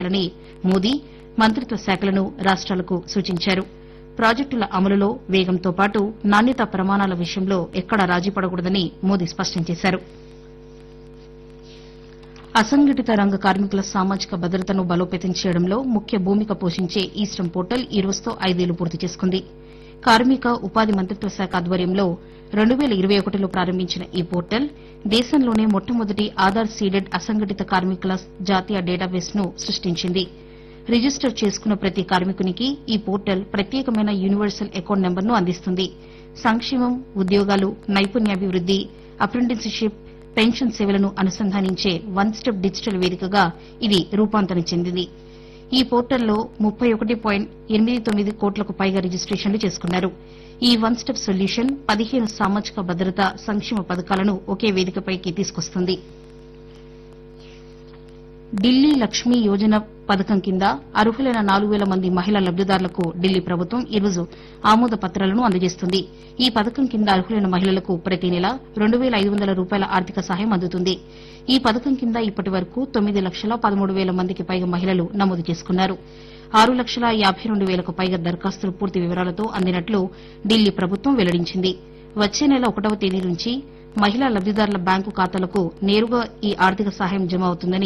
చేయాలని మోదీ మంత్రిత్వ శాఖలను రాష్ట్రాలకు సూచించారు. ప్రాజెక్టుల అమలులో వేగంతో పాటు నాణ్యతా ప్రమాణాల విషయంలో ఎక్కడా రాజీపడకూడదని మోదీ స్పష్టం చేశారు. అసంఘటిత రంగ కార్మికుల సామాజిక భద్రతను బలోపేతం చేయడంలో ముఖ్య భూమిక పోషించే ఈస్టర్న్ పోర్టల్ ఈ రోజుతో 5 ఏళ్లు పూర్తి చేసుకుంది. కార్మిక ఉపాధి మంత్రిత్వ శాఖ ఆధ్వర్యంలో 2021లో ప్రారంభించిన ఈ పోర్టల్ దేశంలోనే మొట్టమొదటి ఆధార్ సీడెడ్ అసంఘటిత కార్మికుల జాతీయ డేటాబేస్ను సృష్టించింది. రిజిస్టర్ చేసుకున్న ప్రతి కార్మికునికి ఈ పోర్టల్ ప్రత్యేకమైన యూనివర్సల్ అకౌంట్ నెంబర్ను అందిస్తుంది. సంక్షేమం, ఉద్యోగాలు, నైపుణ్యాభివృద్ది, అప్రెంటిస్షిప్, పెన్షన్ సేవలను అనుసంధానించే వన్ స్టెప్ డిజిటల్ వేదికగా ఇది రూపాంతరం చెందింది. ఈ పోర్టల్లో 31.89 కోట్లకు పైగా రిజిస్టేషన్లు చేసుకున్నారు. ఈ వన్ స్టెప్ సొల్యూషన్ 15 సామాజిక భద్రత సంక్షేమ పథకాలను ఒకే వేదికపైకి తీసుకొస్తుంది. ఢిల్లీ లక్ష్మీ యోజన పథకం కింద అర్హులైన 4,000 మంది మహిళా లబ్దిదారులకు ఢిల్లీ ప్రభుత్వం ఈ రోజు ఆమోద పత్రాలను అందజేస్తుంది. ఈ పథకం కింద అర్హులైన మహిళలకు ప్రతి నెల 2,500 రూపాయల ఆర్థిక సహాయం అందుతుంది. ఈ పథకం కింద ఇప్పటి వరకు 9,13,000 మందికి పైగా మహిళలు నమోదు చేసుకున్నారు. 6,52,000కు పైగా దరఖాస్తులు పూర్తి వివరాలతో అందినట్లు ఢిల్లీ ప్రభుత్వం వెల్లడించింది. వచ్చే నెల 1వ తేదీ నుంచి మహిళా లబ్దిదారుల బ్యాంకు ఖాతాలకు నేరుగా ఈ ఆర్థిక సహాయం జమ అవుతుందని